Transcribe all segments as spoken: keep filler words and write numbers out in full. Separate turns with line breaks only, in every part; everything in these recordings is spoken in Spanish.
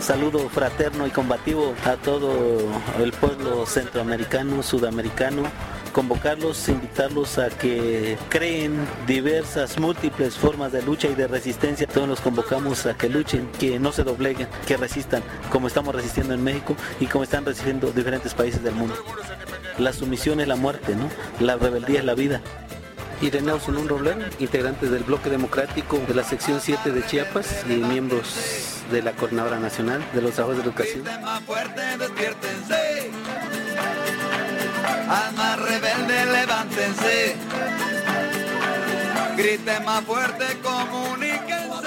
saludo fraterno y combativo a todo el pueblo centroamericano, sudamericano. Convocarlos, invitarlos a que creen diversas, múltiples formas de lucha y de resistencia. Todos los convocamos a que luchen, que no se dobleguen, que resistan, como estamos resistiendo en México y como están resistiendo diferentes países del mundo. La sumisión es la muerte, ¿no? La rebeldía es la vida.
Ireneo Sunún Robledo, integrante del Bloque Democrático de la sección siete de Chiapas y miembros de la Coordinadora Nacional de los Trabajadores de Educación.
Almas rebeldes, levántense. Griten más fuerte, comuníquense.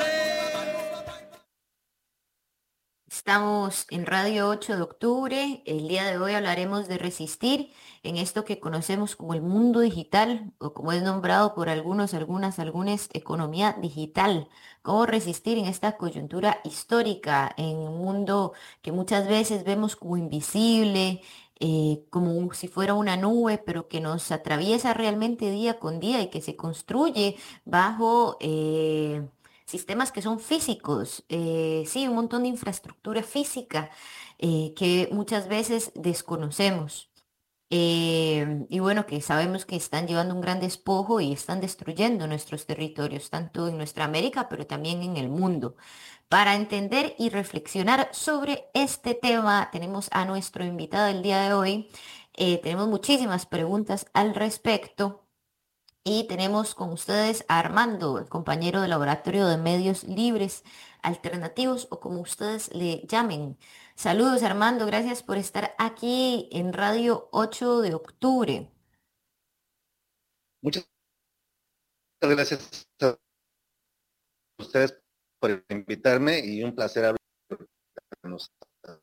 Estamos en Radio ocho de octubre. El día de hoy hablaremos de resistir en esto que conocemos como el mundo digital, o como es nombrado por algunos, algunas, algunas, economía digital. Cómo resistir en esta coyuntura histórica, en un mundo que muchas veces vemos como invisible, eh, como si fuera una nube, pero que nos atraviesa realmente día con día y que se construye bajo eh, sistemas que son físicos, eh, sí, un montón de infraestructura física eh, que muchas veces desconocemos. Eh, y bueno, que sabemos que están llevando un gran despojo y están destruyendo nuestros territorios, tanto en nuestra América, pero también en el mundo. Para entender y reflexionar sobre este tema, tenemos a nuestro invitado el día de hoy. Eh, tenemos muchísimas preguntas al respecto. Y tenemos con ustedes a Armando, el compañero de Laboratorio de Medios Libres Alternativos, o como ustedes le llamen. Saludos, Armando, gracias por estar aquí en Radio ocho de octubre.
Muchas gracias a ustedes por invitarme y un placer hablar con ustedes.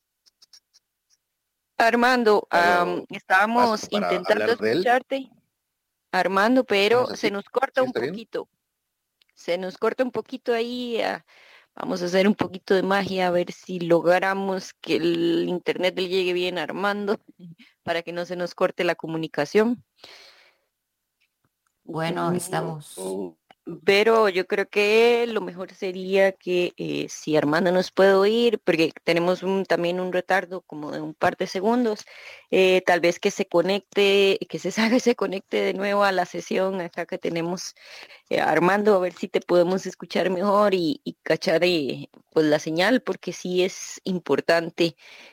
Armando, um, estábamos intentando escucharte, Armando, pero se nos corta un poquito. Se nos corta un poquito ahí. Uh, vamos a hacer un poquito de magia a ver si logramos que el internet le llegue bien a Armando para que no se nos corte la comunicación.
Bueno, estamos.
Pero yo creo que lo mejor sería que eh, si Armando nos puede oír, porque tenemos un, también un retardo como de un par de segundos, eh, tal vez que se conecte, que se salga y se conecte de nuevo a la sesión acá que tenemos eh, Armando, a ver si te podemos escuchar mejor y, y cachar eh, pues la señal, porque sí es importante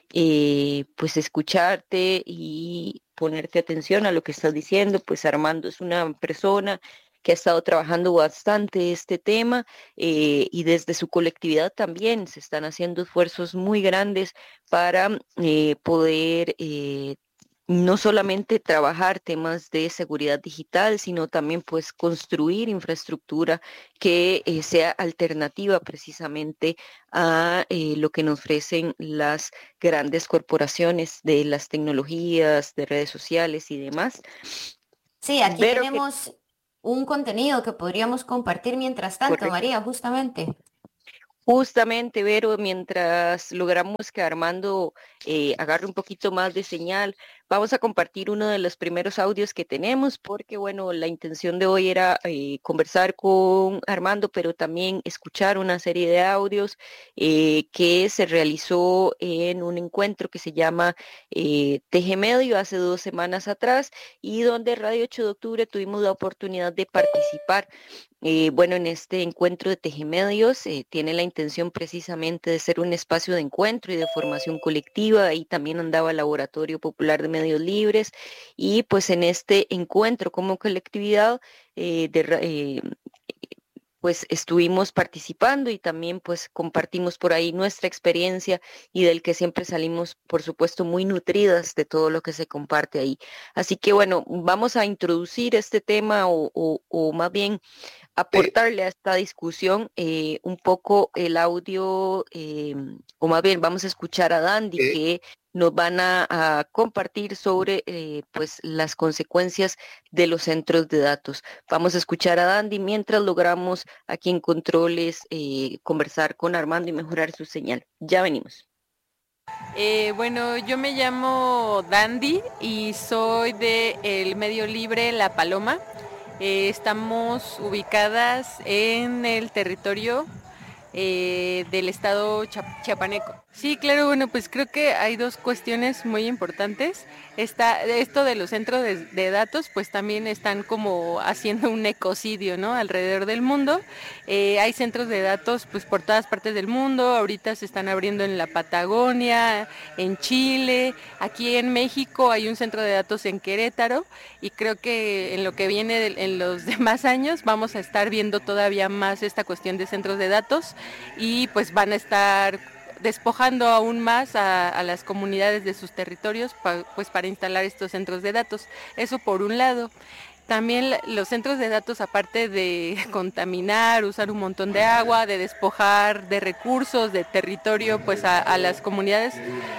eh, pues escucharte y ponerte atención a lo que estás diciendo. Pues Armando es una persona que ha estado trabajando bastante este tema eh, y desde su colectividad también se están haciendo esfuerzos muy grandes para eh, poder eh, no solamente trabajar temas de seguridad digital, sino también pues construir infraestructura que eh, sea alternativa precisamente a eh, lo que nos ofrecen las grandes corporaciones de las tecnologías, de redes sociales y demás.
Sí, aquí Pero tenemos que... un contenido que podríamos compartir mientras tanto, Correcto. María, justamente.
Justamente, Vero, mientras logramos que Armando eh, agarre un poquito más de señal, vamos a compartir uno de los primeros audios que tenemos, porque bueno, la intención de hoy era eh, conversar con Armando, pero también escuchar una serie de audios eh, que se realizó en un encuentro que se llama eh, Teje Medio hace dos semanas atrás, y donde Radio ocho de octubre tuvimos la oportunidad de participar. Eh, bueno, en este encuentro de Tejemedios eh, tiene la intención precisamente de ser un espacio de encuentro y de formación colectiva. Ahí también andaba el Laboratorio Popular de Medios Libres, y pues en este encuentro como colectividad eh, de, eh, pues estuvimos participando y también pues compartimos por ahí nuestra experiencia, y del que siempre salimos, por supuesto, muy nutridas de todo lo que se comparte ahí. Así que bueno, vamos a introducir este tema o, o, o más bien aportarle a esta discusión eh, un poco el audio, eh, o más bien vamos a escuchar a Dandy, eh. que nos van a, a compartir sobre eh, pues las consecuencias de los centros de datos. Vamos a escuchar a Dandy mientras logramos aquí en Controles eh, conversar con Armando y mejorar su señal. Ya venimos.
Eh, bueno, yo me llamo Dandy y soy del medio libre La Paloma. Eh, estamos ubicadas en el territorio eh, del estado chiapaneco. Sí, claro, bueno, pues creo que hay dos cuestiones muy importantes. Está, esto de los centros de, de datos, pues también están como haciendo un ecocidio, ¿no? Alrededor del mundo. Eh, hay centros de datos pues por todas partes del mundo. Ahorita se están abriendo en la Patagonia, en Chile, aquí en México hay un centro de datos en Querétaro y creo que en lo que viene de, en los demás años vamos a estar viendo todavía más esta cuestión de centros de datos y pues van a estar despojando aún más a, a las comunidades de sus territorios pa, pues para instalar estos centros de datos. Eso por un lado. También los centros de datos, aparte de contaminar, usar un montón de agua, de despojar de recursos, de territorio, pues a, a las comunidades,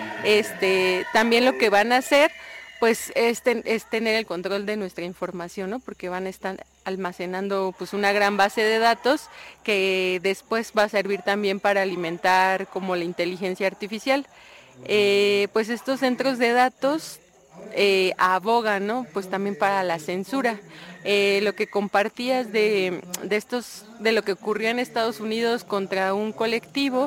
este, también lo que van a hacer, pues es, ten, es tener el control de nuestra información, ¿no? Porque van a estar almacenando pues una gran base de datos que después va a servir también para alimentar como la inteligencia artificial. Eh, pues estos centros de datos Eh, abogan, ¿no? Pues también para la censura. Eh, lo que compartías de, de estos, de lo que ocurrió en Estados Unidos contra un colectivo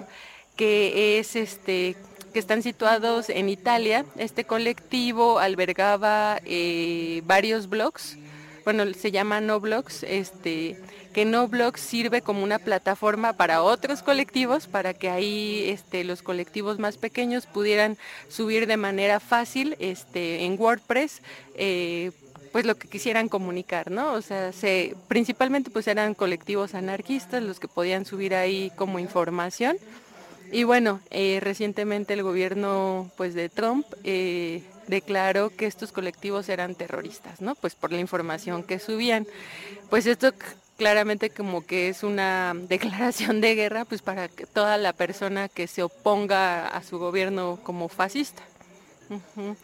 que es este, que están situados en Italia. Este colectivo albergaba eh, varios blogs. Bueno, se llama NoBlogs, este, que NoBlogs sirve como una plataforma para otros colectivos, para que ahí este, los colectivos más pequeños pudieran subir de manera fácil este, en WordPress, eh, pues lo que quisieran comunicar, ¿no? O sea, se, principalmente pues eran colectivos anarquistas los que podían subir ahí como información. Y bueno, eh, recientemente el gobierno pues de Trump eh, declaró que estos colectivos eran terroristas, ¿no? Pues por la información que subían. Pues esto claramente como que es una declaración de guerra pues para que toda la persona que se oponga a su gobierno como fascista. Uh-huh.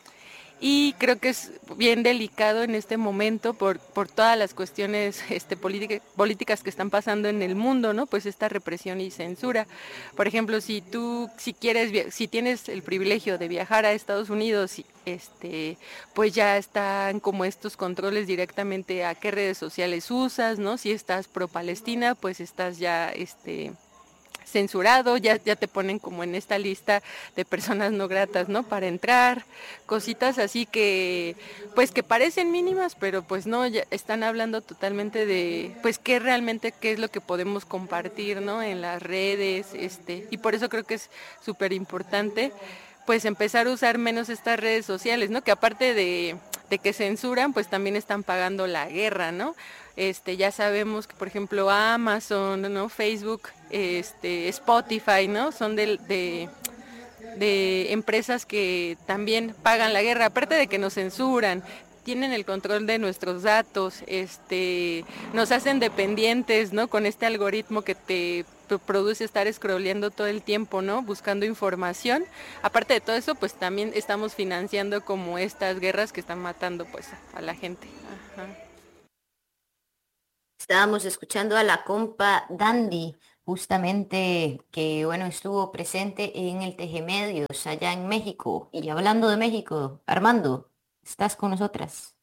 Y creo que es bien delicado en este momento por, por todas las cuestiones este, política, políticas que están pasando en el mundo, ¿no? Pues esta represión y censura. Por ejemplo, si tú, si quieres, si tienes el privilegio de viajar a Estados Unidos, este, pues ya están como estos controles directamente a qué redes sociales usas, ¿no? Si estás pro Palestina, pues estás ya, este... censurado, ya, ya te ponen como en esta lista de personas no gratas, ¿no? Para entrar, cositas así que, pues que parecen mínimas, pero pues no, ya están hablando totalmente de, pues qué realmente, qué es lo que podemos compartir, ¿no? En las redes, este, y por eso creo que es súper importante, pues empezar a usar menos estas redes sociales, ¿no? Que aparte de, de que censuran, pues también están pagando la guerra, ¿no? Este, ya sabemos que por ejemplo Amazon, ¿no? Facebook, este, Spotify, ¿no? Son de, de, de empresas que también pagan la guerra, aparte de que nos censuran, tienen el control de nuestros datos, este, nos hacen dependientes, ¿no? Con este algoritmo que te produce estar scrolleando todo el tiempo, ¿no? Buscando información. Aparte de todo eso, pues también estamos financiando como estas guerras que están matando pues a la gente. Ajá.
Estábamos escuchando a la compa Dandy, justamente que, bueno, estuvo presente en el Tejemedios allá en México. Y hablando de México, Armando, ¿estás con nosotras?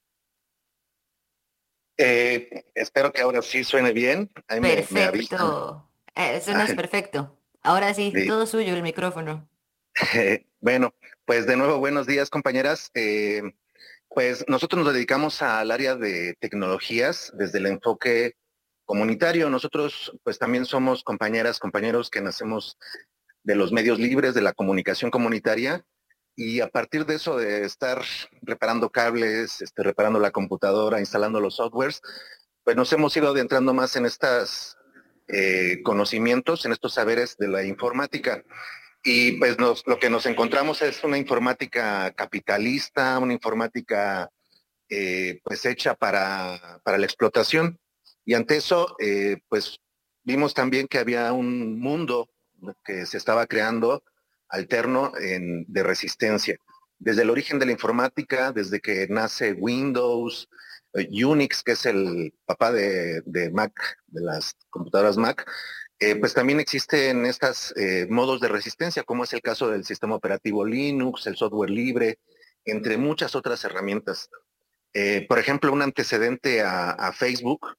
Eh, espero que ahora sí suene bien. Ahí
perfecto. Me, me eh, suenas perfecto. Ahora sí, sí, todo suyo el micrófono.
Eh, bueno, pues de nuevo, buenos días, compañeras. Eh, Pues nosotros nos dedicamos al área de tecnologías desde el enfoque comunitario. Nosotros pues también somos compañeras, compañeros que nacemos de los medios libres, de la comunicación comunitaria, y a partir de eso, de estar reparando cables, este, reparando la computadora, instalando los softwares, pues nos hemos ido adentrando más en estos eh, conocimientos, en estos saberes de la informática. Y pues nos, lo que nos encontramos es una informática capitalista, una informática eh, pues hecha para, para la explotación. Y ante eso, eh, pues vimos también que había un mundo que se estaba creando alterno en, de resistencia. Desde el origen de la informática, desde que nace Windows, eh, Unix, que es el papá de, de Mac, de las computadoras Mac, Eh, pues también existen estos eh, modos de resistencia, como es el caso del sistema operativo Linux, el software libre, entre muchas otras herramientas. Eh, por ejemplo, un antecedente a, a Facebook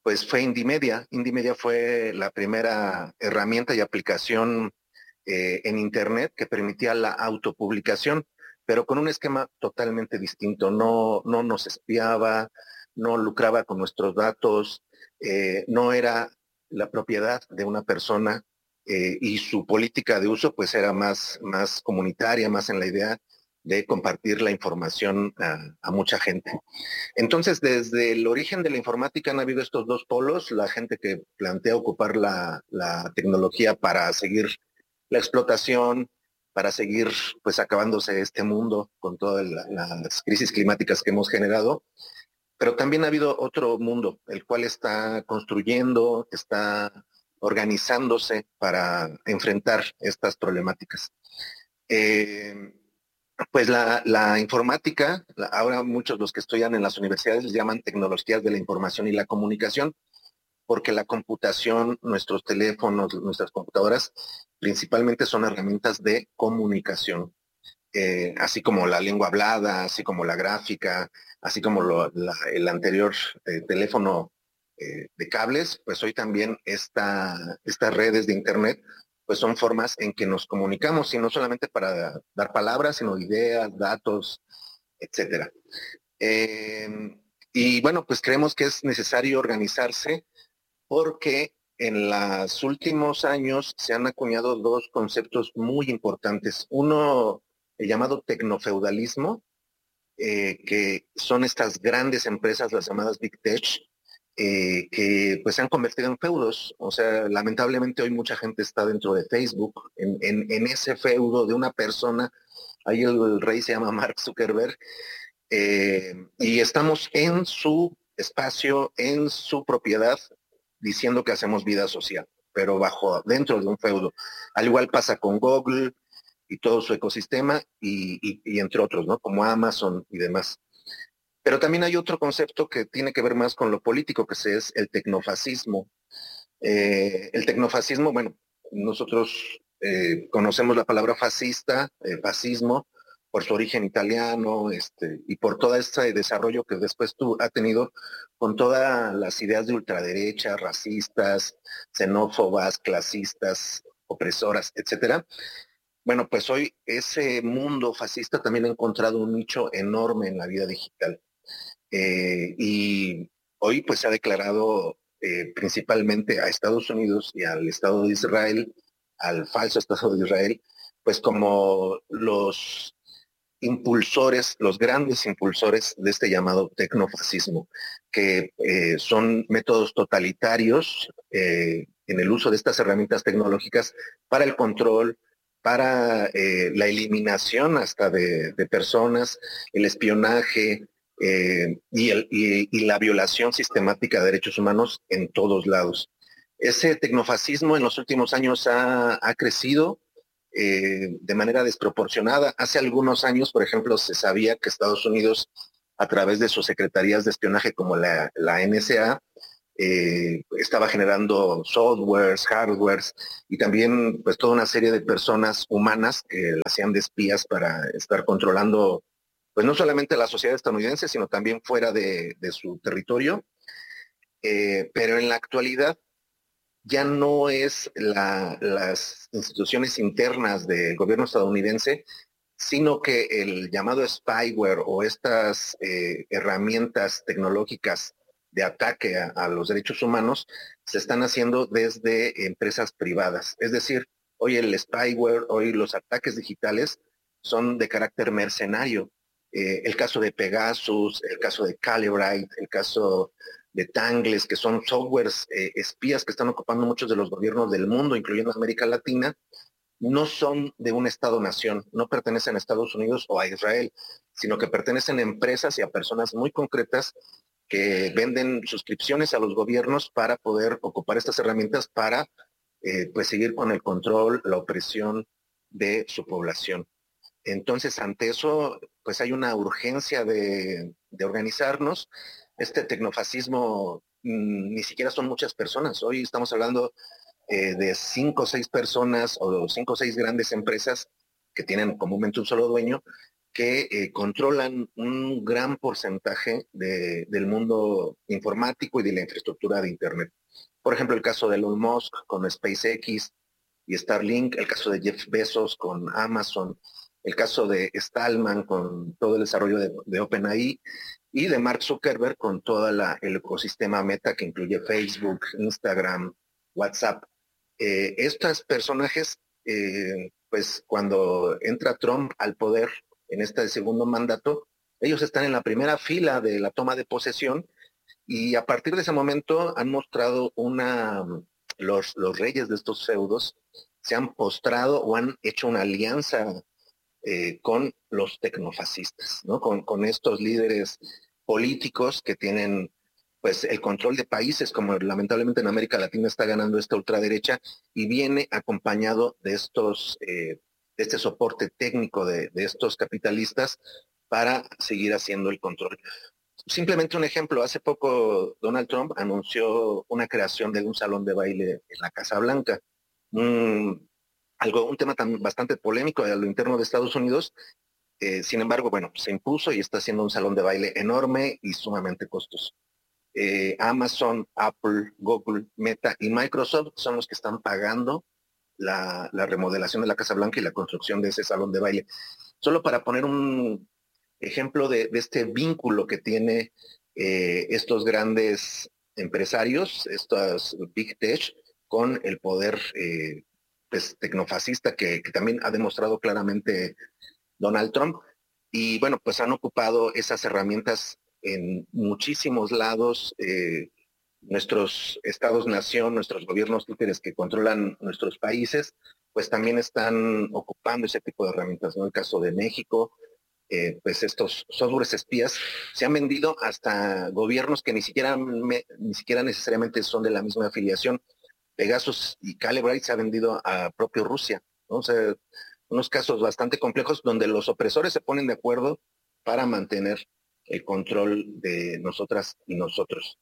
pues fue Indymedia. Indymedia fue la primera herramienta y aplicación eh, en Internet que permitía la autopublicación, pero con un esquema totalmente distinto. No, no nos espiaba, no lucraba con nuestros datos, eh, no era la propiedad de una persona, eh, y su política de uso pues era más, más comunitaria, más en la idea de compartir la información a, a mucha gente. Entonces, desde el origen de la informática han habido estos dos polos, la gente que plantea ocupar la, la tecnología para seguir la explotación, para seguir pues acabándose este mundo con todas la, las crisis climáticas que hemos generado, pero también ha habido otro mundo, el cual está construyendo, está organizándose para enfrentar estas problemáticas. Eh, Pues la, la informática, la, ahora muchos de los que estudian en las universidades les llaman tecnologías de la información y la comunicación, porque la computación, nuestros teléfonos, nuestras computadoras, principalmente son herramientas de comunicación, eh, así como la lengua hablada, así como la gráfica, así como lo, la, el anterior eh, teléfono eh, de cables, pues hoy también esta, estas redes de Internet pues son formas en que nos comunicamos, y no solamente para dar palabras, sino ideas, datos, etcétera. Eh, y bueno, pues creemos que es necesario organizarse porque en los últimos años se han acuñado dos conceptos muy importantes. Uno, el llamado tecnofeudalismo, eh, que son estas grandes empresas, las llamadas Big Tech, Eh, que pues se han convertido en feudos. O sea, lamentablemente hoy mucha gente está dentro de Facebook, en, en, en ese feudo de una persona. Ahí el, el rey se llama Mark Zuckerberg, eh, y estamos en su espacio, en su propiedad, diciendo que hacemos vida social, pero bajo, dentro de un feudo. Al igual pasa con Google y todo su ecosistema, y, y, y entre otros, ¿no? Como Amazon y demás. Pero también hay otro concepto que tiene que ver más con lo político, que es el tecnofascismo. Eh, el tecnofascismo, bueno, nosotros eh, conocemos la palabra fascista, eh, fascismo, por su origen italiano, este, y por todo este desarrollo que después tú, ha tenido con todas las ideas de ultraderecha, racistas, xenófobas, clasistas, opresoras, etcétera. Bueno, pues hoy ese mundo fascista también ha encontrado un nicho enorme en la vida digital. Eh, y hoy pues se ha declarado eh, principalmente a Estados Unidos y al Estado de Israel, al falso Estado de Israel, pues como los impulsores, los grandes impulsores de este llamado tecnofascismo, que eh, son métodos totalitarios eh, en el uso de estas herramientas tecnológicas para el control, para eh, la eliminación hasta de, de personas, el espionaje, Eh, y, el, y, y la violación sistemática de derechos humanos en todos lados. Ese tecnofascismo en los últimos años ha, ha crecido eh, de manera desproporcionada. Hace algunos años, por ejemplo, se sabía que Estados Unidos, a través de sus secretarías de espionaje como la, la N S A, eh, estaba generando softwares, hardwares, y también pues toda una serie de personas humanas que la hacían de espías para estar controlando pues no solamente la sociedad estadounidense, sino también fuera de, de su territorio. Eh, pero en la actualidad ya no es la, las instituciones internas del gobierno estadounidense, sino que el llamado spyware o estas eh, herramientas tecnológicas de ataque a, a los derechos humanos se están haciendo desde empresas privadas. Es decir, hoy el spyware, hoy los ataques digitales son de carácter mercenario. Eh, el caso de Pegasus, el caso de Calibrite, el caso de Tangles, que son softwares eh, espías que están ocupando muchos de los gobiernos del mundo, incluyendo América Latina, no son de un Estado-nación, no pertenecen a Estados Unidos o a Israel, sino que pertenecen a empresas y a personas muy concretas que venden suscripciones a los gobiernos para poder ocupar estas herramientas para eh, pues seguir con el control, la opresión de su población. Entonces, ante eso, pues hay una urgencia de, de organizarnos. Este tecnofascismo mmm, ni siquiera son muchas personas. Hoy estamos hablando eh, de cinco o seis personas o cinco o seis grandes empresas que tienen comúnmente un solo dueño, que eh, controlan un gran porcentaje de, del mundo informático y de la infraestructura de Internet. Por ejemplo, el caso de Elon Musk con SpaceX y Starlink, el caso de Jeff Bezos con Amazon, el caso de Stallman con todo el desarrollo de, de OpenAI y de Mark Zuckerberg con todo la, el ecosistema Meta que incluye Facebook, Instagram, WhatsApp. Eh, estos personajes, eh, pues cuando entra Trump al poder en este segundo mandato, ellos están en la primera fila de la toma de posesión y a partir de ese momento han mostrado una, los, los reyes de estos feudos se han postrado o han hecho una alianza eh, con los tecnofascistas, ¿no? Con, con estos líderes políticos que tienen pues el control de países, como lamentablemente en América Latina está ganando esta ultraderecha, y viene acompañado de estos, eh, de este soporte técnico de, de estos capitalistas para seguir haciendo el control. Simplemente un ejemplo, hace poco Donald Trump anunció una creación de un salón de baile en la Casa Blanca, un, algo, un tema tan bastante polémico a lo interno de Estados Unidos. Eh, sin embargo, bueno, se impuso y está haciendo un salón de baile enorme y sumamente costoso. Eh, Amazon, Apple, Google, Meta y Microsoft son los que están pagando la, la remodelación de la Casa Blanca y la construcción de ese salón de baile. Solo para poner un ejemplo de, de este vínculo que tiene eh, estos grandes empresarios, estos Big Tech, con el poder eh, pues, tecnofascista que, que también ha demostrado claramente Donald Trump. Y bueno, pues han ocupado esas herramientas en muchísimos lados. Eh, nuestros estados-nación, nuestros gobiernos títeres que controlan nuestros países, pues también están ocupando ese tipo de herramientas, ¿no? El caso de México, eh, pues estos softwares espías se han vendido hasta gobiernos que ni siquiera, me, ni siquiera necesariamente son de la misma afiliación. Pegasus y Calibrite se ha vendido a propio Rusia, ¿no? O sea, unos casos bastante complejos donde los opresores se ponen de acuerdo para mantener el control de nosotras y nosotros.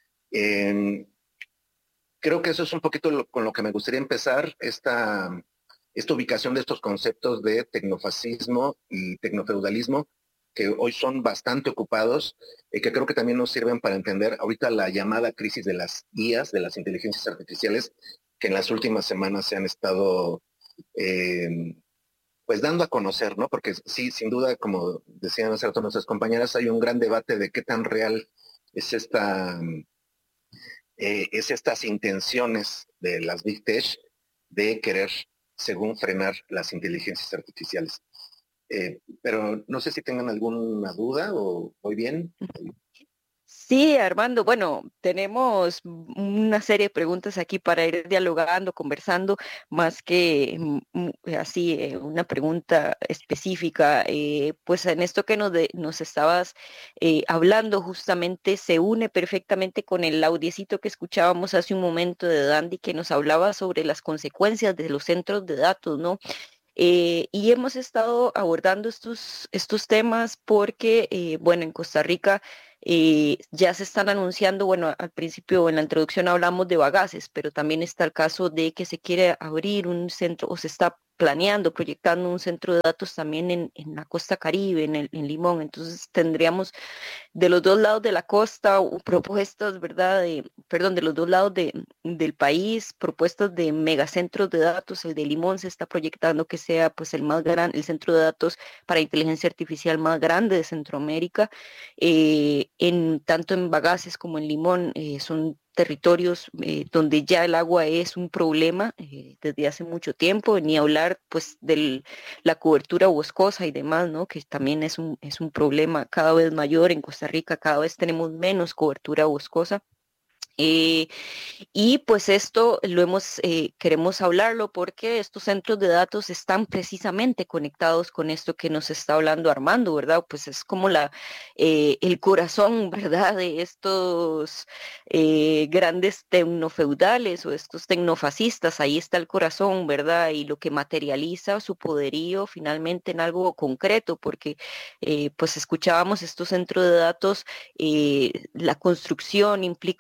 Eh, creo que eso es un poquito lo, con lo que me gustaría empezar, esta, esta ubicación de estos conceptos de tecnofascismo y tecnofeudalismo, que hoy son bastante ocupados y que creo que también nos sirven para entender ahorita la llamada crisis de las I As, de las inteligencias artificiales, que en las últimas semanas se han estado eh, pues dando a conocer, ¿no? Porque sí, sin duda, como decían hace rato nuestras compañeras, hay un gran debate de qué tan real es esta, eh, es estas intenciones de las Big Tech de querer, según, frenar las inteligencias artificiales. Eh, pero no sé si tengan alguna duda o voy bien.
Sí, Armando, bueno, tenemos una serie de preguntas aquí para ir dialogando, conversando, más que mm, así eh, una pregunta específica. Eh, pues en esto que nos, de, nos estabas eh, hablando justamente se une perfectamente con el audiecito que escuchábamos hace un momento de Dandy, que nos hablaba sobre las consecuencias de los centros de datos, ¿no? Eh, y hemos estado abordando estos, estos temas porque, eh, bueno, en Costa Rica eh, ya se están anunciando, bueno, al principio en la introducción hablamos de bagaces, pero también está el caso de que se quiere abrir un centro o se está planeando, proyectando un centro de datos también en, en la costa Caribe, en, el, en Limón. Entonces tendríamos de los dos lados de la costa propuestas, ¿verdad? De, perdón, de los dos lados de, del país, propuestas de megacentros de datos. El de Limón se está proyectando que sea pues el más grande, el centro de datos para inteligencia artificial más grande de Centroamérica. Eh, en, tanto en Bagaces como en Limón eh, son territorios eh, donde ya el agua es un problema eh, desde hace mucho tiempo, ni hablar pues de la cobertura boscosa y demás, ¿no? Que también es un, es un problema cada vez mayor en Costa Rica, cada vez tenemos menos cobertura boscosa. Eh, y pues esto lo hemos, eh, queremos hablarlo porque estos centros de datos están precisamente conectados con esto que nos está hablando Armando, ¿verdad? Pues es como la, eh, el corazón, ¿verdad? De estos eh, grandes tecnofeudales o estos tecnofascistas, ahí está el corazón, ¿verdad? Y lo que materializa su poderío finalmente en algo concreto, porque eh, pues escuchábamos estos centros de datos, eh, la construcción implica una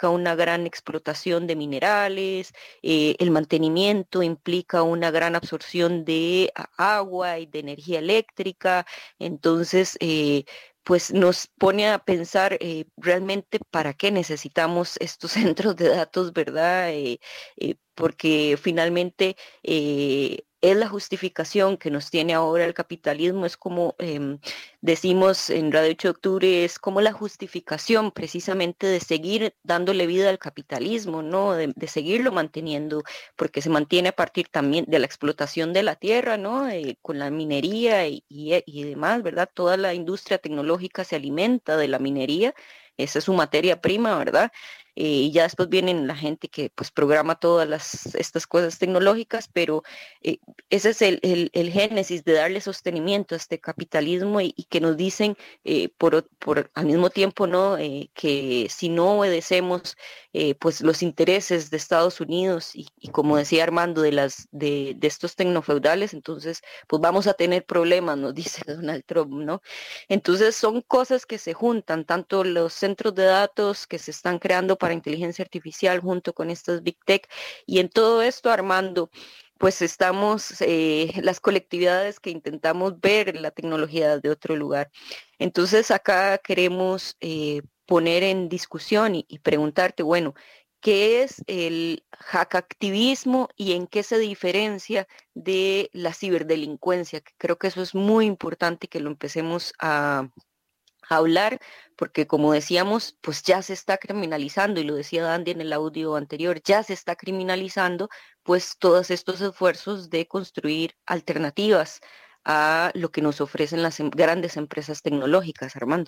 gran explotación de minerales, eh, el mantenimiento implica una gran absorción de agua y de energía eléctrica, entonces eh, pues nos pone a pensar eh, realmente para qué necesitamos estos centros de datos, ¿verdad? Eh, eh, porque finalmente eh, es la justificación que nos tiene ahora el capitalismo, es como eh, decimos en Radio ocho de Octubre, es como la justificación precisamente de seguir dándole vida al capitalismo, ¿no? De, de seguirlo manteniendo, porque se mantiene a partir también de la explotación de la tierra, ¿no? Eh, con la minería y, y, y demás, ¿verdad? Toda la industria tecnológica se alimenta de la minería, esa es su materia prima, ¿verdad? Eh, y ya después vienen la gente que pues programa todas las, estas cosas tecnológicas, pero eh, ese es el, el, el génesis de darle sostenimiento a este capitalismo y, y que nos dicen eh, por, por al mismo tiempo, ¿no? Eh, que si no obedecemos eh, pues los intereses de Estados Unidos y, y como decía Armando, de, las, de, de estos tecnofeudales, entonces pues vamos a tener problemas, nos dice Donald Trump, ¿no? Entonces son cosas que se juntan, tanto los centros de datos que se están creando para inteligencia artificial junto con estas Big Tech, y en todo esto, Armando, pues estamos eh, las colectividades que intentamos ver la tecnología de otro lugar. Entonces acá queremos eh, poner en discusión y, y preguntarte, bueno, ¿qué es el hackactivismo y en qué se diferencia de la ciberdelincuencia? Que creo que eso es muy importante que lo empecemos a hablar, porque como decíamos, pues ya se está criminalizando, y lo decía Andy en el audio anterior, ya se está criminalizando pues todos estos esfuerzos de construir alternativas a lo que nos ofrecen las em- grandes empresas tecnológicas, Armando.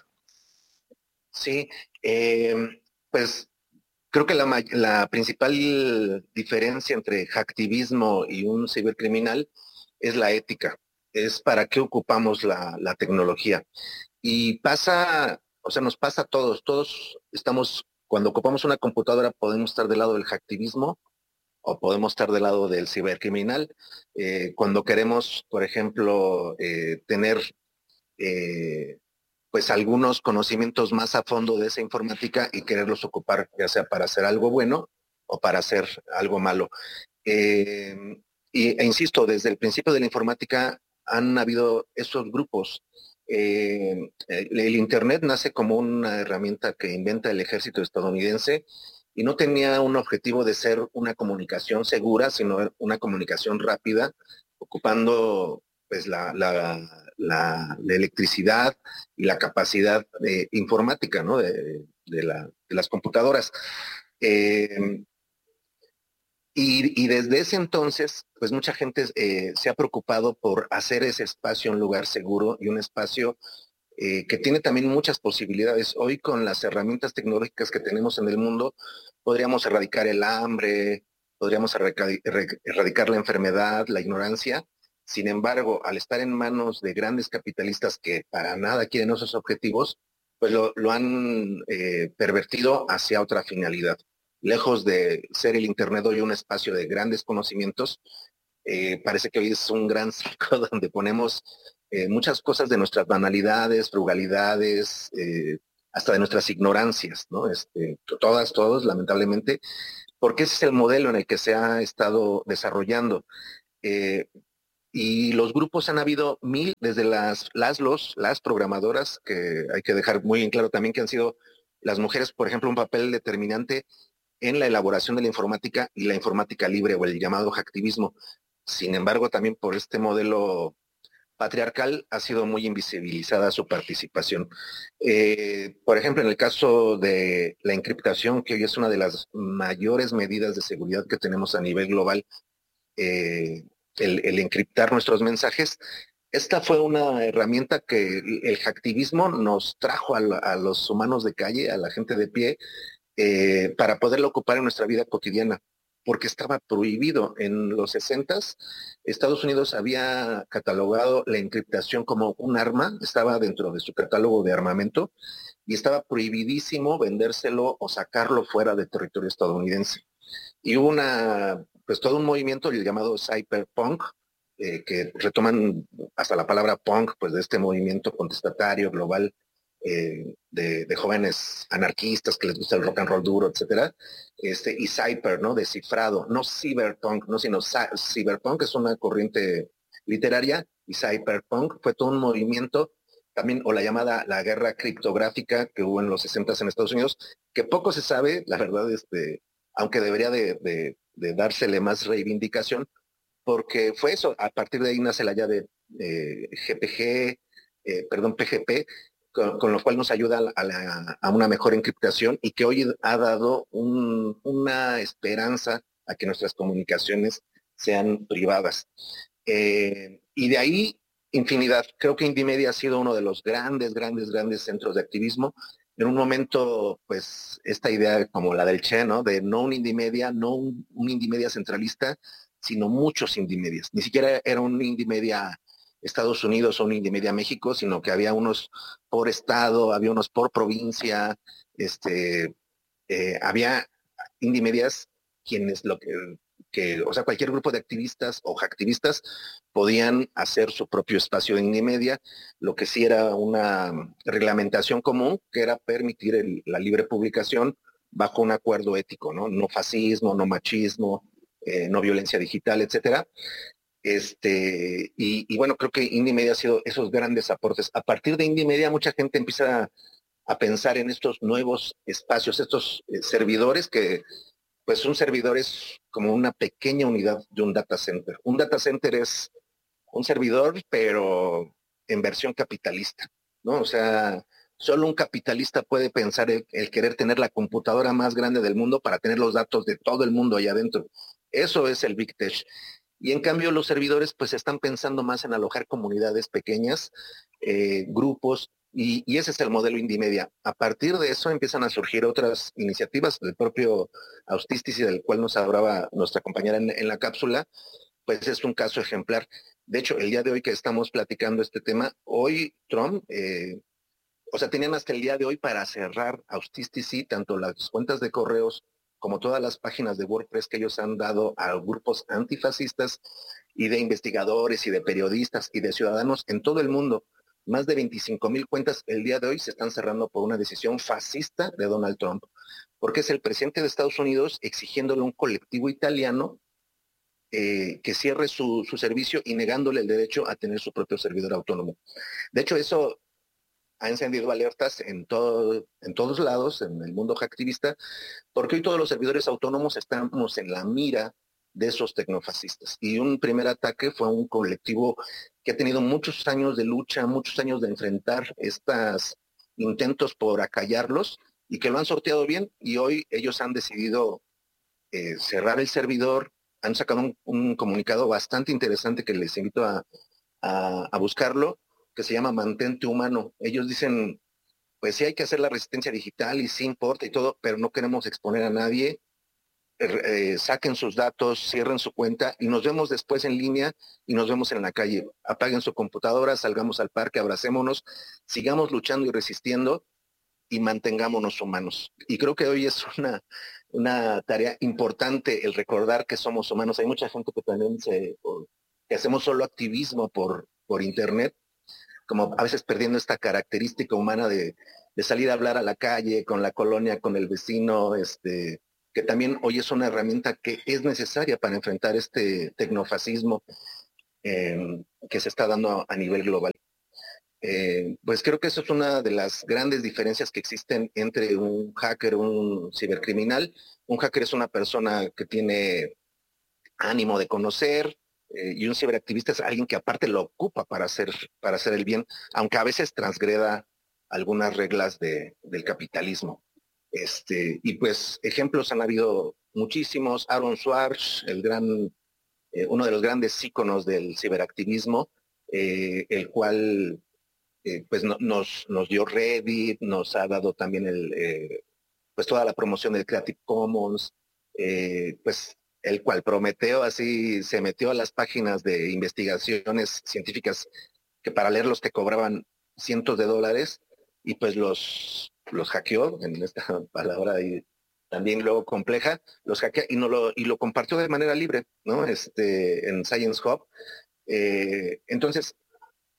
Sí, eh, pues creo que la, ma- la principal diferencia entre hacktivismo y un cibercriminal es la ética, es para qué ocupamos la, la tecnología. Y pasa, o sea, nos pasa a todos, todos estamos, cuando ocupamos una computadora podemos estar del lado del hacktivismo o podemos estar del lado del cibercriminal. Eh, cuando queremos, por ejemplo, eh, tener eh, pues algunos conocimientos más a fondo de esa informática y quererlos ocupar, ya sea para hacer algo bueno o para hacer algo malo. Eh, y, e insisto, desde el principio de la informática han habido esos grupos. Eh, el, el Internet nace como una herramienta que inventa el ejército estadounidense y no tenía un objetivo de ser una comunicación segura, sino una comunicación rápida, ocupando pues la, la, la, la electricidad y la capacidad de informática, ¿no? de, de, la, de las computadoras. Eh, y, y, desde ese entonces, pues mucha gente eh, se ha preocupado por hacer ese espacio un lugar seguro y un espacio eh, que tiene también muchas posibilidades. Hoy con las herramientas tecnológicas que tenemos en el mundo, podríamos erradicar el hambre, podríamos erradicar la enfermedad, la ignorancia. Sin embargo, al estar en manos de grandes capitalistas que para nada quieren esos objetivos, pues lo, lo han eh, pervertido hacia otra finalidad. Lejos de ser el Internet hoy un espacio de grandes conocimientos, eh, parece que hoy es un gran circo donde ponemos eh, muchas cosas de nuestras banalidades, frugalidades, eh, hasta de nuestras ignorancias, ¿no? Este, todas, todos, lamentablemente, porque ese es el modelo en el que se ha estado desarrollando. Eh, y los grupos han habido mil, desde las, las, los, las programadoras, que hay que dejar muy en claro también que han sido las mujeres, por ejemplo, un papel determinante en la elaboración de la informática y la informática libre o el llamado hacktivismo. Sin embargo, también por este modelo patriarcal ha sido muy invisibilizada su participación. Eh, por ejemplo, en el caso de la encriptación, que hoy es una de las mayores medidas de seguridad que tenemos a nivel global, eh, el, el encriptar nuestros mensajes, esta fue una herramienta que el hacktivismo nos trajo a, a los humanos de calle, a la gente de pie, eh, para poderlo ocupar en nuestra vida cotidiana, porque estaba prohibido. En los sesentas, Estados Unidos había catalogado la encriptación como un arma, estaba dentro de su catálogo de armamento, y estaba prohibidísimo vendérselo o sacarlo fuera del territorio estadounidense. Y hubo una, pues todo un movimiento llamado cyberpunk, eh, que retoman hasta la palabra punk, pues de este movimiento contestatario global eh, de, de jóvenes anarquistas que les gusta el rock and roll duro, etcétera, este, y cyber, ¿no? Descifrado, no cyberpunk, no, sino cyberpunk, es una corriente literaria, y cyberpunk fue todo un movimiento también, o la llamada la guerra criptográfica que hubo en los sesentas en Estados Unidos, que poco se sabe, la verdad, este, aunque debería de, de, de dársele más reivindicación, porque fue eso, a partir de ahí nace la ya de eh, G P G, eh, perdón, P G P, con, con lo cual nos ayuda a, la, a, una mejor encriptación y que hoy ha dado un, una esperanza a que nuestras comunicaciones sean privadas. Eh, y de ahí, infinidad. Creo que Indymedia ha sido uno de los grandes, grandes, grandes centros de activismo. En un momento, pues, esta idea como la del Che, ¿no? De no un Indymedia, no un, un Indymedia centralista, sino muchos Indymedias. Ni siquiera era un Indymedia Estados Unidos o un Indymedia México, sino que había unos por estado, había unos por provincia, este, eh, había Indymedias quienes lo que, que, o sea, cualquier grupo de activistas o hacktivistas podían hacer su propio espacio de Indymedia, lo que sí era una reglamentación común, que era permitir el, la libre publicación bajo un acuerdo ético, ¿no? No fascismo, no machismo, eh, no violencia digital, etcétera. Este, y, y bueno, creo que Indymedia ha sido esos grandes aportes. A partir de Indymedia, mucha gente empieza a, a pensar en estos nuevos espacios, estos eh, servidores que, pues, son servidores como una pequeña unidad de un data center. Un data center es un servidor, pero en versión capitalista, ¿no? O sea, solo un capitalista puede pensar el, el querer tener la computadora más grande del mundo para tener los datos de todo el mundo allá adentro. Eso es el Big Tech. Y en cambio los servidores pues están pensando más en alojar comunidades pequeñas, eh, grupos, y, y ese es el modelo Indymedia. A partir de eso empiezan a surgir otras iniciativas del propio Austistici, del cual nos hablaba nuestra compañera en, en la cápsula, pues es un caso ejemplar. De hecho, el día de hoy que estamos platicando este tema, hoy Trump, eh, o sea, tenían hasta el día de hoy para cerrar Austistici, tanto las cuentas de correos como todas las páginas de WordPress que ellos han dado a grupos antifascistas y de investigadores y de periodistas y de ciudadanos en todo el mundo. Más de veinticinco mil cuentas el día de hoy se están cerrando por una decisión fascista de Donald Trump, porque es el presidente de Estados Unidos exigiéndole a un colectivo italiano eh, que cierre su, su servicio y negándole el derecho a tener su propio servidor autónomo. De hecho, eso ha encendido alertas en, todo, en todos lados, en el mundo hacktivista, porque hoy todos los servidores autónomos estamos en la mira de esos tecnofascistas. Y un primer ataque fue a un colectivo que ha tenido muchos años de lucha, muchos años de enfrentar estos intentos por acallarlos y que lo han sorteado bien, y hoy ellos han decidido eh, cerrar el servidor, han sacado un, un comunicado bastante interesante que les invito a, a, a buscarlo, que se llama Mantente Humano. Ellos dicen, pues sí hay que hacer la resistencia digital y sí importa y todo, pero no queremos exponer a nadie. Eh, saquen sus datos, cierren su cuenta y nos vemos después en línea y nos vemos en la calle. Apaguen su computadora, salgamos al parque, abracémonos, sigamos luchando y resistiendo y mantengámonos humanos. Y creo que hoy es una, una tarea importante el recordar que somos humanos. Hay mucha gente que también se, que hacemos solo activismo por, por internet, como a veces perdiendo esta característica humana de, de salir a hablar a la calle, con la colonia, con el vecino, este, que también hoy es una herramienta que es necesaria para enfrentar este tecnofascismo eh, que se está dando a, a nivel global. Eh, pues creo que eso es una de las grandes diferencias que existen entre un hacker, un cibercriminal. Un hacker es una persona que tiene ánimo de conocer, Eh, y un ciberactivista es alguien que aparte lo ocupa para hacer, para hacer el bien, aunque a veces transgreda algunas reglas de, del capitalismo. Este, y pues ejemplos han habido muchísimos. Aaron Swartz, el gran, eh, uno de los grandes íconos del ciberactivismo, eh, el cual eh, pues no, nos, nos dio Reddit, nos ha dado también el, eh, pues toda la promoción del Creative Commons, eh, pues el cual Prometeo así se metió a las páginas de investigaciones científicas que para leerlos te cobraban cientos de dólares y pues los, los hackeó, en esta palabra ahí también luego compleja, los hackeó y, no lo, y lo compartió de manera libre, ¿no? Este, en Science Hub. Eh, entonces,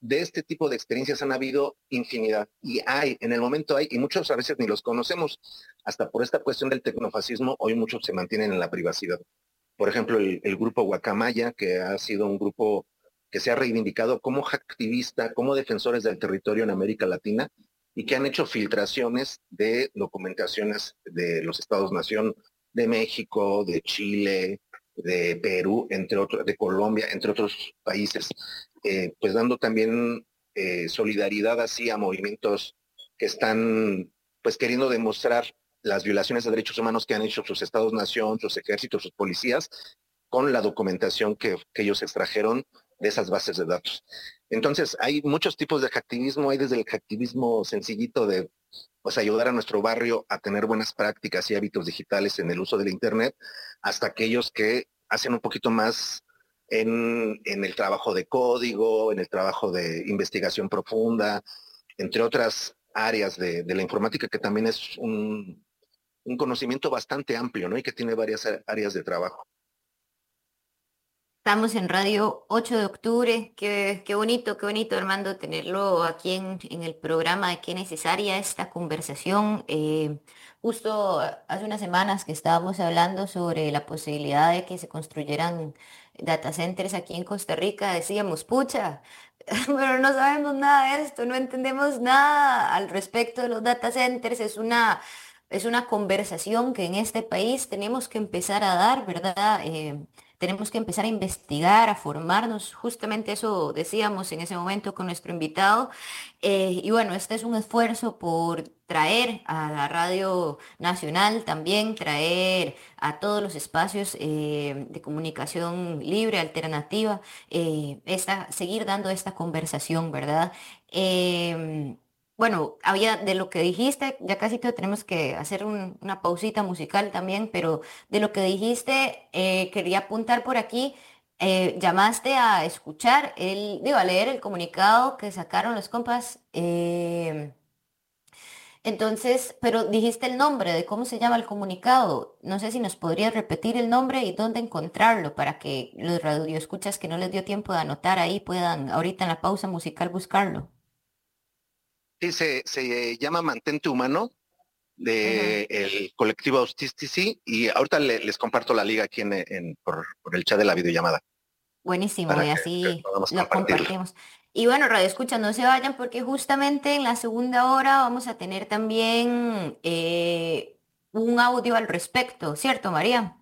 de este tipo de experiencias han habido infinidad, y hay, en el momento hay, y muchos a veces ni los conocemos, hasta por esta cuestión del tecnofascismo, hoy muchos se mantienen en la privacidad. Por ejemplo, el, el grupo Guacamaya, que ha sido un grupo que se ha reivindicado como activista, como defensores del territorio en América Latina, y que han hecho filtraciones de documentaciones de los Estados-Nación, de México, de Chile, de Perú, entre otros, de Colombia, entre otros países, eh, pues dando también eh, solidaridad así a movimientos que están pues queriendo demostrar las violaciones de derechos humanos que han hecho sus Estados-Nación, sus ejércitos, sus policías, con la documentación que, que ellos extrajeron de esas bases de datos. Entonces, hay muchos tipos de hacktivismo, hay desde el hacktivismo sencillito de pues, ayudar a nuestro barrio a tener buenas prácticas y hábitos digitales en el uso del Internet, hasta aquellos que hacen un poquito más en, en el trabajo de código, en el trabajo de investigación profunda, entre otras áreas de, de la informática, que también es un, un conocimiento bastante amplio, ¿no? Y que tiene varias áreas de trabajo.
Estamos en Radio ocho de octubre. Qué, qué bonito, qué bonito, Armando, tenerlo aquí en, en el programa de Qué Necesaria esta conversación. Eh, justo hace unas semanas que estábamos hablando sobre la posibilidad de que se construyeran data centers aquí en Costa Rica, decíamos, pucha, pero no sabemos nada de esto, no entendemos nada al respecto de los data centers. Es una, es una conversación que en este país tenemos que empezar a dar, ¿verdad? Eh, tenemos que empezar a investigar, a formarnos. Justamente eso decíamos en ese momento con nuestro invitado. Eh, y bueno, este es un esfuerzo por traer a la Radio Nacional también, traer a todos los espacios eh, de comunicación libre, alternativa, eh, esta, seguir dando esta conversación, ¿verdad? Em, bueno, había de lo que dijiste, ya casi que tenemos que hacer un- una pausita musical también, pero de lo que dijiste, eh, quería apuntar por aquí. Eh, llamaste a escuchar, el, digo, a leer el comunicado que sacaron los compas. eh, entonces, pero dijiste el nombre de cómo se llama el comunicado. No sé si nos podrías repetir el nombre y dónde encontrarlo para que los radioescuchas que no les dio tiempo de anotar ahí puedan ahorita en la pausa musical buscarlo.
Sí, se, se llama Mantente Humano,
Ajá.
de el colectivo Austistici, y ahorita le- les comparto la liga aquí en, en- por, por el chat de la videollamada
Buenísimo,
para
y
que, que
así
podamos
lo
compartirlo.
compartimos. Y bueno, Radio Escucha, no se vayan porque justamente en la segunda hora vamos a tener también eh, un audio al respecto, ¿cierto, María?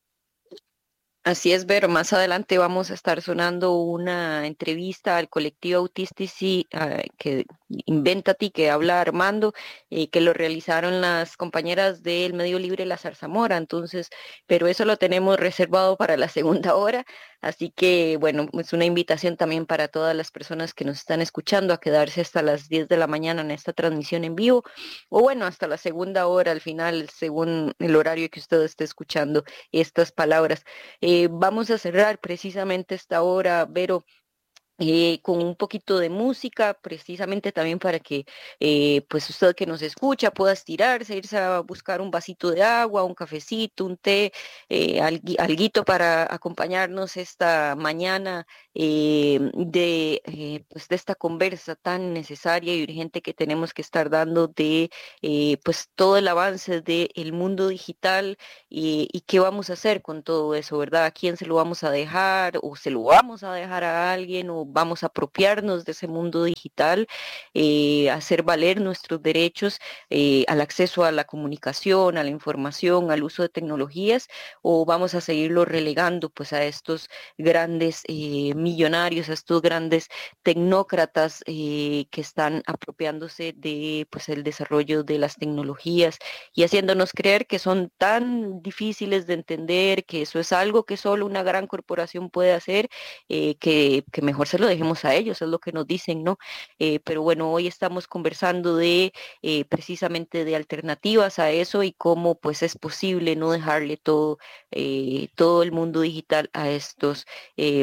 Así es, Vero. Más adelante vamos a estar sonando una entrevista al colectivo Autistici ah, que inventa ti, que habla Armando, eh, que lo realizaron las compañeras del Medio Libre La Zarzamora. Entonces, pero eso lo tenemos reservado para la segunda hora. Así que, bueno, es una invitación también para todas las personas que nos están escuchando a quedarse hasta las diez de la mañana en esta transmisión en vivo, o bueno, hasta la segunda hora al final, según el horario que usted esté escuchando estas palabras. Eh, vamos a cerrar precisamente esta hora, Vero, eh, con un poquito de música, precisamente también para que eh, pues usted que nos escucha pueda estirarse, irse a buscar un vasito de agua, un cafecito, un té, eh, algui- alguito para acompañarnos esta mañana eh, de, eh, pues de esta conversa tan necesaria y urgente que tenemos que estar dando de eh, pues todo el avance del mundo digital y, y qué vamos a hacer con todo eso, ¿verdad? ¿A quién se lo vamos a dejar o se lo vamos a dejar a alguien o vamos a apropiarnos de ese mundo digital, eh, hacer valer nuestros derechos eh, al acceso a la comunicación, a la información, al uso de tecnologías, o vamos a seguirlo relegando pues a estos grandes eh, millonarios, a estos grandes tecnócratas eh, que están apropiándose de pues el desarrollo de las tecnologías y haciéndonos creer que son tan difíciles de entender, que eso es algo que solo una gran corporación puede hacer, eh, que, que mejor se lo dejemos a ellos, es lo que nos dicen, ¿no? Eh, pero bueno, hoy estamos conversando de eh, precisamente de alternativas a eso y cómo pues es posible no dejarle todo, eh, todo el mundo digital a estos eh,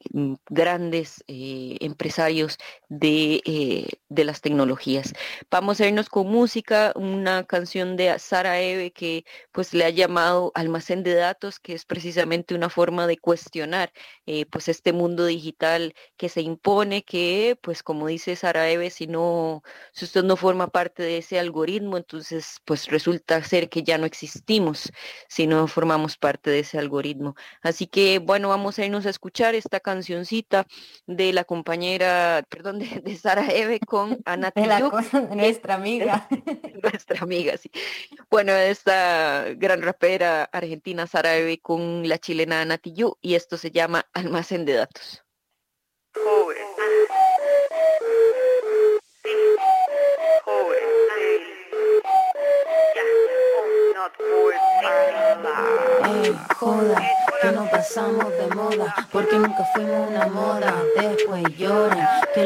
grandes eh, empresarios de, eh, de las tecnologías. Vamos a irnos con música, una canción de Sara Eve que pues le ha llamado almacén de datos, que es precisamente una forma de cuestionar eh, pues este mundo digital que se impone, que pues como dice Sara Eve, si no, si usted no forma parte de ese algoritmo, entonces pues resulta ser que ya no existimos si no formamos parte de ese algoritmo. Así que bueno, vamos a irnos a escuchar esta cancioncita de la compañera, perdón, de, de Sara Eve con Ana
De la
Tijoux,
cosa de nuestra amiga.
nuestra amiga, sí. Bueno, esta gran rapera argentina Sara Eve con la chilena Ana Tijoux, y esto se llama Almacén de Datos.
Joven. Sí. Joven.
Ey, joda, que no pasamos de moda, porque nunca fuimos una moda. Después lloran, que